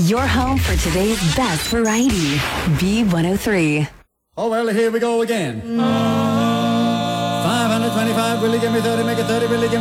Your home for today's best variety. B103. Oh, well, here we go again. 525, will you give me 30, make it 30, will you give me